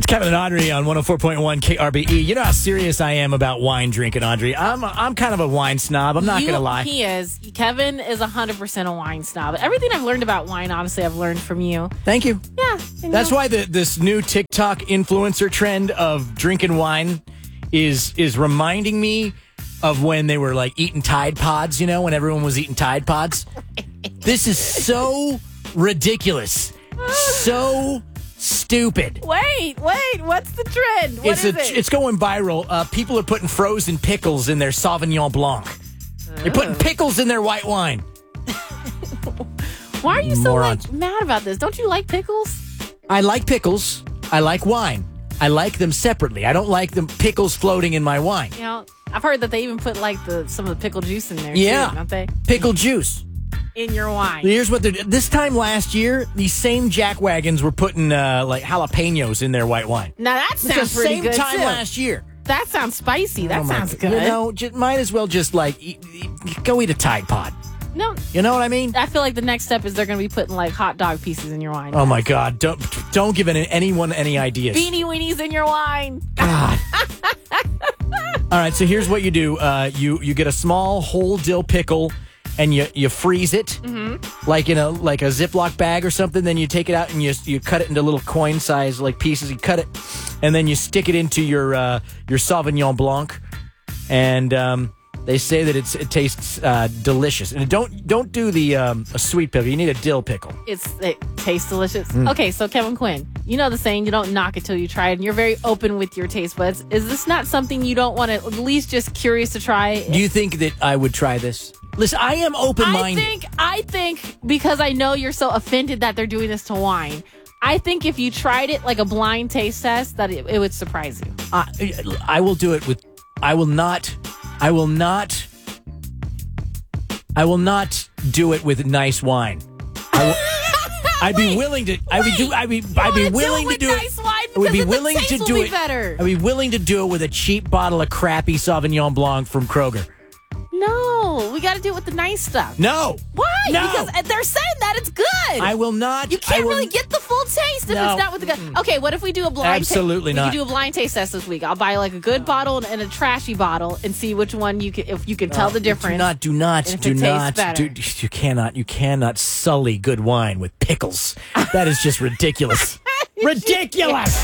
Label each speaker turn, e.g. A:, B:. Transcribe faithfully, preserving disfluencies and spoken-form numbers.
A: Kevin and Audrey on one oh four point one K R B E. You know how serious I am about wine drinking, Audrey. I'm I'm kind of a wine snob. I'm not
B: You-
A: going to lie.
B: He is. Kevin is one hundred percent a wine snob. Everything I've learned about wine, obviously, I've learned from you.
A: Thank you.
B: Yeah. you
A: That's
B: know.
A: why the, this new TikTok influencer trend of drinking wine is is reminding me of when they were like eating Tide Pods, you know, when everyone was eating Tide Pods. This is so ridiculous. So stupid.
B: Wait, wait. What's the trend? What
A: It's
B: is
A: a,
B: it?
A: it's going viral. Uh, people are putting frozen pickles in their Sauvignon Blanc. They're putting pickles in their white wine.
B: Why are you so
A: morons.
B: like, mad about this? Don't you like pickles?
A: I like pickles. I like wine. I like them separately. I don't like them pickles floating in my wine.
B: You know, I've heard that they even put like the some of the pickle juice in there.
A: Yeah.
B: too, don't they?
A: Pickle juice.
B: In your wine.
A: Here's what they're this time last year, these same jack wagons were putting uh, like jalapenos in their white wine.
B: Now that
A: It's
B: sounds
A: the
B: pretty
A: same
B: good
A: time
B: too.
A: last year.
B: That sounds spicy. That
A: Oh my
B: sounds
A: God.
B: good.
A: You know, just, might as well just like eat, eat, go eat a Tide Pod.
B: no,
A: You know what I mean?
B: I feel like the next step is they're going to be putting like hot dog pieces in your wine.
A: Oh my God! Don't don't give any, anyone any ideas.
B: Beanie weenies in your wine.
A: God. All right, so here's what you do: uh, you you get a small whole dill pickle, and you you freeze it,
B: Mm-hmm.
A: like in a like a Ziploc bag or something. Then you take it out and you you cut it into little coin size like pieces. You cut it, and then you stick it into your uh, your Sauvignon Blanc, and um, they say that it's it tastes uh, delicious. And don't don't do the um, a sweet pickle. You need a dill pickle.
B: It's it tastes delicious.
A: Mm.
B: Okay, so Kevin Quinn, you know the saying, you don't knock it till you try it, and you're very open with your taste buds. Is this not something you don't want to at least just curious to try?
A: Do you think that I would try this? Listen, I am open
B: I
A: minded.
B: think I think because I know you're so offended that they're doing this to wine. I think if you tried it like a blind taste test, that it, it would surprise you.
A: I, I will do it with. I will not. I will not. I will not do it with nice wine. I will, I'd be
B: Wait,
A: willing to. I would do. I'd be.
B: You
A: I'd be
B: wanna
A: willing
B: do
A: to
B: it
A: do
B: with
A: it.
B: nice wine
A: I would be
B: because the
A: willing
B: taste
A: to
B: will
A: do
B: be
A: it.
B: better.
A: I'd be willing to do it with a cheap bottle of crappy Sauvignon Blanc from Kroger.
B: No, we got to do it with the nice stuff.
A: No.
B: Why?
A: No.
B: Because they're saying that it's good.
A: I will not.
B: You
A: I
B: can't
A: will-
B: really get the full taste if
A: No.
B: it's not with the good. Okay, what if we do a blind?
A: Absolutely
B: ta-
A: not.
B: We can do a blind taste test this week. I'll buy like a good bottle and a trashy bottle and see which one you can, if you can tell the difference.
A: Do not. Do not.
B: and if
A: Do
B: it tastes
A: not.
B: better.
A: Do, you cannot. You cannot sully good wine with pickles. That is just ridiculous. Ridiculous.